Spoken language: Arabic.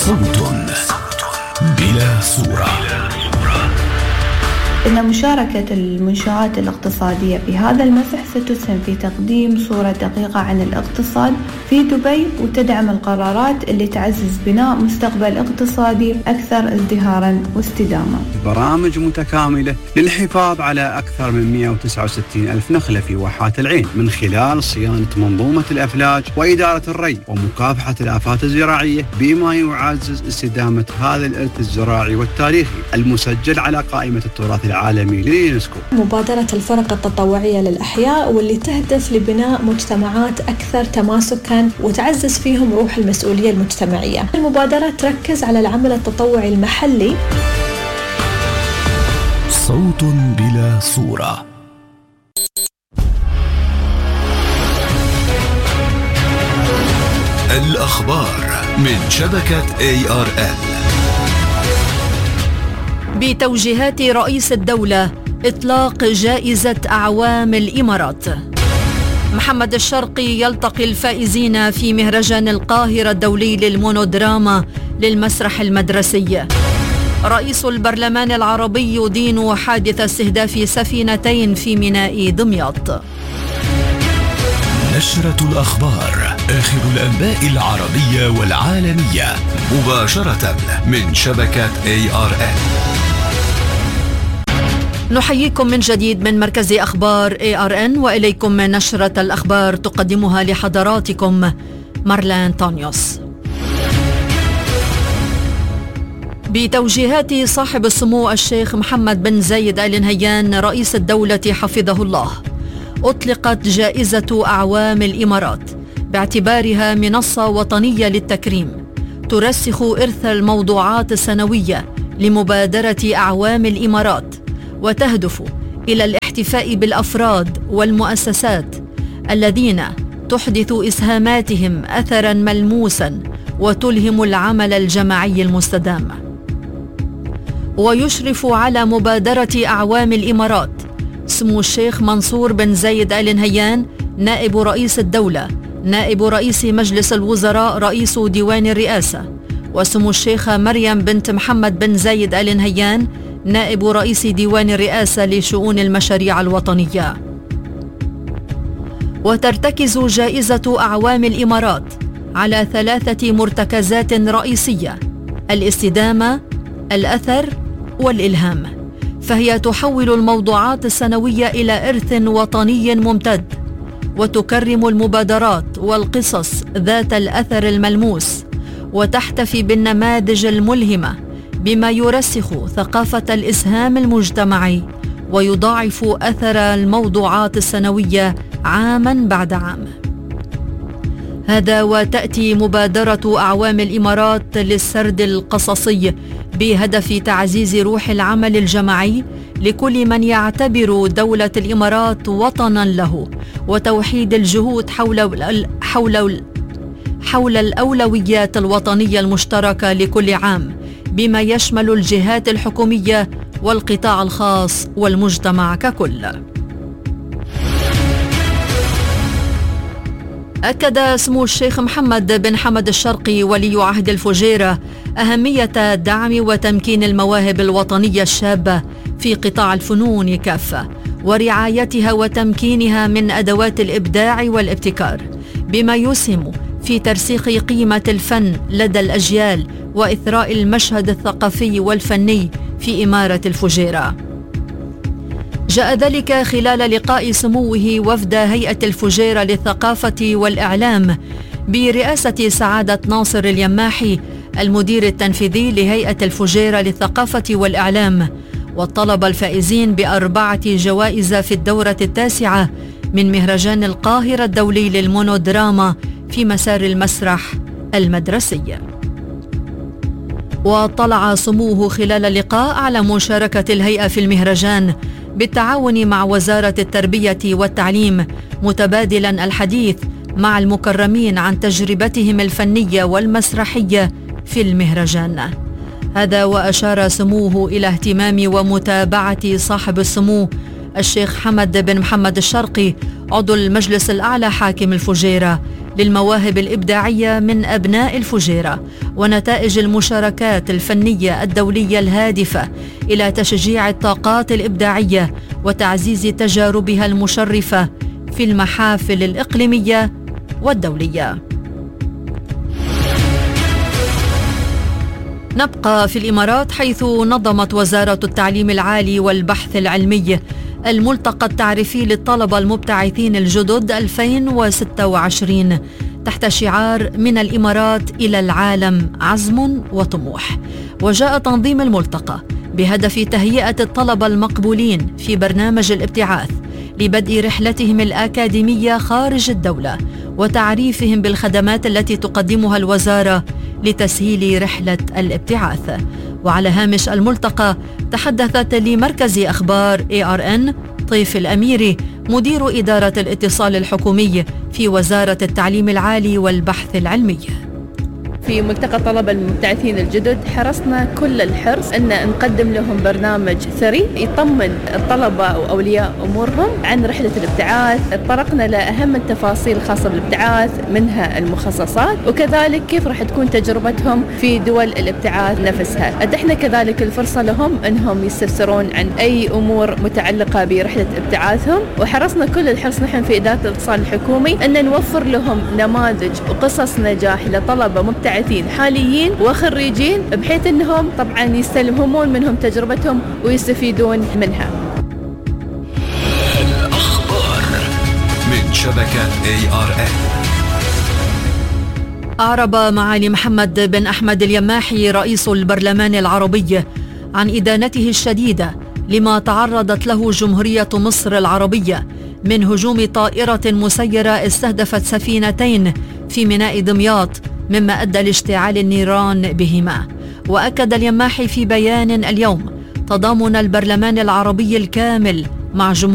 صوت بلا صورة. إن مشاركة المنشآت الاقتصادية في هذا المسح ستسهم في تقديم صورة دقيقة عن الاقتصاد في دبي، وتدعم القرارات اللي تعزز بناء مستقبل اقتصادي أكثر ازدهاراً واستدامة. برامج متكاملة للحفاظ على أكثر من 169 ألف نخلة في واحات العين من خلال صيانة منظومة الأفلاج وإدارة الري ومكافحة الآفات الزراعية، بما يعزز استدامة هذا الإرث الزراعي والتاريخي المسجل على قائمة التراث العالمي لليونسكو. مبادرة الفرق التطوعية للأحياء واللي تهدف لبناء مجتمعات أكثر تماسكاً وتعزز فيهم روح المسؤولية المجتمعية. المبادرة تركز على العمل التطوعي المحلي. صوت بلا صورة. الأخبار من شبكة ARN. بتوجيهات رئيس الدولة إطلاق جائزة أعوام الإمارات. محمد الشرقي يلتقي الفائزين في مهرجان القاهرة الدولي للمونودراما للمسرح المدرسي. رئيس البرلمان العربي يدين حادث استهداف سفينتين في ميناء دمياط. نشرة الأخبار، آخر الأنباء العربية والعالمية مباشرة من شبكة ARN. نحييكم من جديد من مركز أخبار ARN، وإليكم نشرة الأخبار تقدمها لحضراتكم مارلان تونيوس. بتوجيهات صاحب السمو الشيخ محمد بن زايد آل نهيان رئيس الدولة حفظه الله، أطلقت جائزة أعوام الإمارات باعتبارها منصة وطنية للتكريم ترسخ إرث الموضوعات السنوية لمبادرة أعوام الإمارات، وتهدف إلى الاحتفاء بالأفراد والمؤسسات الذين تحدث إسهاماتهم أثراً ملموساً وتلهم العمل الجماعي المستدام. ويشرف على مبادرة أعوام الإمارات سمو الشيخ منصور بن زايد آل نهيان نائب رئيس الدولة، نائب رئيس مجلس الوزراء، رئيس ديوان الرئاسة، وسمو الشيخة مريم بنت محمد بن زايد آل نهيان نائب رئيس ديوان الرئاسة لشؤون المشاريع الوطنية. وترتكز جائزة أعوام الإمارات على 3 مرتكزات رئيسية: الاستدامة، الأثر، والإلهام، فهي تحول الموضوعات السنوية إلى إرث وطني ممتد، وتكرم المبادرات والقصص ذات الأثر الملموس، وتحتفي بالنماذج الملهمة بما يرسخ ثقافة الإسهام المجتمعي ويضاعف أثر الموضوعات السنوية عاماً بعد عام. هذا وتأتي مبادرة أعوام الإمارات للسرد القصصي بهدف تعزيز روح العمل الجماعي لكل من يعتبر دولة الإمارات وطناً له، وتوحيد الجهود حول الأولويات الوطنية المشتركة لكل عام، بما يشمل الجهات الحكومية والقطاع الخاص والمجتمع ككل. أكد سمو الشيخ محمد بن حمد الشرقي ولي عهد الفجيرة أهمية دعم وتمكين المواهب الوطنية الشابة في قطاع الفنون كافة، ورعايتها وتمكينها من أدوات الإبداع والابتكار، بما يسهم في ترسيخ قيمة الفن لدى الأجيال وإثراء المشهد الثقافي والفني في إمارة الفجيرة. جاء ذلك خلال لقاء سموه وفد هيئة الفجيرة للثقافة والإعلام برئاسة سعادة ناصر اليماحي المدير التنفيذي لهيئة الفجيرة للثقافة والإعلام، وطلب الفائزين ب4 جوائز في الدورة 9 من مهرجان القاهرة الدولي للمونودراما في مسار المسرح المدرسي. وطلع سموه خلال اللقاء على مشاركة الهيئة في المهرجان بالتعاون مع وزارة التربية والتعليم، متبادلا الحديث مع المكرمين عن تجربتهم الفنية والمسرحية في المهرجان. هذا وأشار سموه إلى اهتمام ومتابعة صاحب السمو الشيخ حمد بن محمد الشرقي عضو المجلس الأعلى حاكم الفجيرة للمواهب الإبداعية من أبناء الفجيرة، ونتائج المشاركات الفنية الدولية الهادفة إلى تشجيع الطاقات الإبداعية وتعزيز تجاربها المشرفة في المحافل الإقليمية والدولية. نبقى في الإمارات، حيث نظمت وزارة التعليم العالي والبحث العلمي الملتقى التعريفي للطلبة المبتعثين الجدد 2026 تحت شعار من الإمارات إلى العالم عزم وطموح. وجاء تنظيم الملتقى بهدف تهيئة الطلبة المقبولين في برنامج الابتعاث لبدء رحلتهم الأكاديمية خارج الدولة، وتعريفهم بالخدمات التي تقدمها الوزارة لتسهيل رحلة الابتعاث. وعلى هامش الملتقى تحدثت لمركز أخبار ARN طيف الأميري مدير إدارة الاتصال الحكومي في وزارة التعليم العالي والبحث العلمي. في ملتقى طلبة المبتعثين الجدد حرصنا كل الحرص أن نقدم لهم برنامج ثري يطمن الطلبة وأولياء أمورهم عن رحلة الابتعاث. اتطرقنا لأهم التفاصيل الخاصة بالابتعاث، منها المخصصات، وكذلك كيف راح تكون تجربتهم في دول الابتعاث نفسها. أتحنا كذلك الفرصة لهم أنهم يستفسرون عن أي أمور متعلقة برحلة ابتعاثهم، وحرصنا كل الحرص نحن في إدارة الاتصال الحكومي أن نوفر لهم نماذج وقصص نجاح لطلبة مبتعثين حاليين وخريجين، بحيث أنهم طبعا يستلهمون منهم تجربتهم ويستفيدون منها. الأخبار من شبكة ARN. أعرب معالي محمد بن أحمد اليماحي رئيس البرلمان العربي عن إدانته الشديدة لما تعرضت له جمهورية مصر العربية من هجوم طائرة مسيرة استهدفت سفينتين في ميناء دمياط، مما أدى لاشتعال النيران بهما. وأكد اليماحي في بيان اليوم تضامن البرلمان العربي الكامل مع جمهورية